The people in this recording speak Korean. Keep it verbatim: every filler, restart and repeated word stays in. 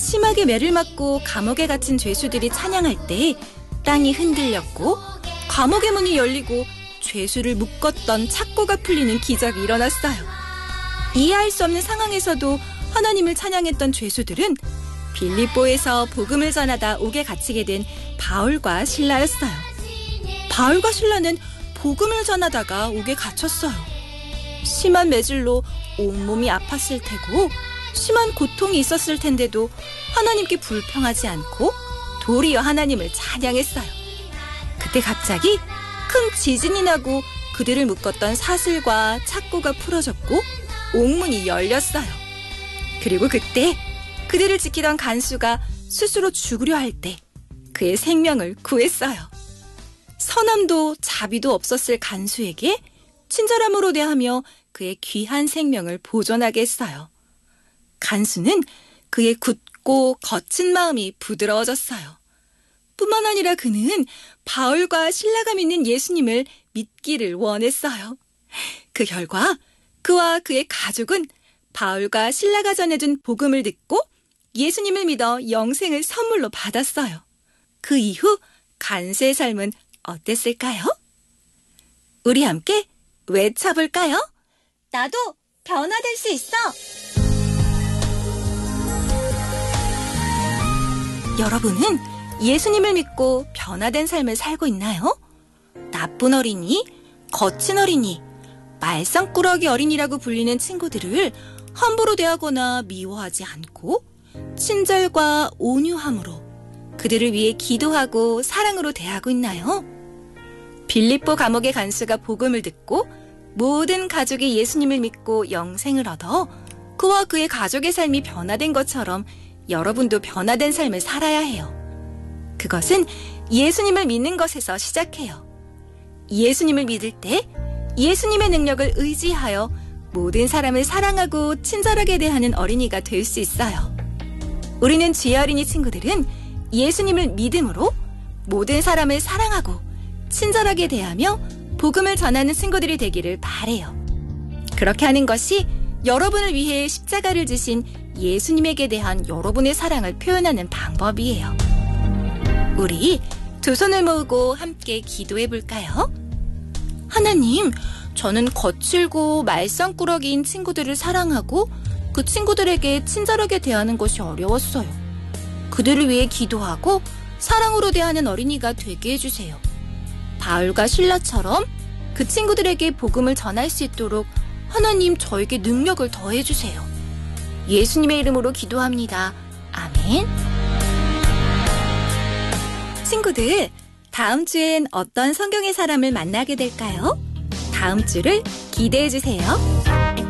심하게 매를 맞고 감옥에 갇힌 죄수들이 찬양할 때 땅이 흔들렸고 감옥의 문이 열리고 죄수를 묶었던 착고가 풀리는 기적이 일어났어요. 이해할 수 없는 상황에서도 하나님을 찬양했던 죄수들은 빌립보에서 복음을 전하다 옥에 갇히게 된 바울과 실라였어요. 바울과 실라는 복음을 전하다가 옥에 갇혔어요. 심한 매질로 온몸이 아팠을 테고 심한 고통이 있었을 텐데도 하나님께 불평하지 않고 도리어 하나님을 찬양했어요. 그때 갑자기 큰 지진이 나고 그들을 묶었던 사슬과 착고가 풀어졌고 옥문이 열렸어요. 그리고 그때 그들을 지키던 간수가 스스로 죽으려 할 때 그의 생명을 구했어요. 선함도 자비도 없었을 간수에게 친절함으로 대하며 그의 귀한 생명을 보존하게 했어요. 간수는 그의 굳고 거친 마음이 부드러워졌어요. 뿐만 아니라 그는 바울과 실라가 믿는 예수님을 믿기를 원했어요. 그 결과 그와 그의 가족은 바울과 실라가 전해준 복음을 듣고 예수님을 믿어 영생을 선물로 받았어요. 그 이후 간수의 삶은 어땠을까요? 우리 함께 외쳐볼까요? 나도 변화될 수 있어! 여러분은 예수님을 믿고 변화된 삶을 살고 있나요? 나쁜 어린이, 거친 어린이, 말썽꾸러기 어린이라고 불리는 친구들을 함부로 대하거나 미워하지 않고 친절과 온유함으로 그들을 위해 기도하고 사랑으로 대하고 있나요? 빌립보 감옥의 간수가 복음을 듣고 모든 가족이 예수님을 믿고 영생을 얻어 그와 그의 가족의 삶이 변화된 것처럼 여러분도 변화된 삶을 살아야 해요. 그것은 예수님을 믿는 것에서 시작해요. 예수님을 믿을 때 예수님의 능력을 의지하여 모든 사람을 사랑하고 친절하게 대하는 어린이가 될 수 있어요. 우리는 쥐 어린이 친구들은 예수님을 믿음으로 모든 사람을 사랑하고 친절하게 대하며 복음을 전하는 친구들이 되기를 바라요. 그렇게 하는 것이 여러분을 위해 십자가를 지신 예수님에게 대한 여러분의 사랑을 표현하는 방법이에요. 우리 두 손을 모으고 함께 기도해 볼까요? 하나님, 저는 거칠고 말썽꾸러기인 친구들을 사랑하고 그 친구들에게 친절하게 대하는 것이 어려웠어요. 그들을 위해 기도하고 사랑으로 대하는 어린이가 되게 해주세요. 바울과 실라처럼 그 친구들에게 복음을 전할 수 있도록 하나님 저에게 능력을 더해주세요. 예수님의 이름으로 기도합니다. 아멘. 친구들, 다음 주엔 어떤 성경의 사람을 만나게 될까요? 다음 주를 기대해 주세요.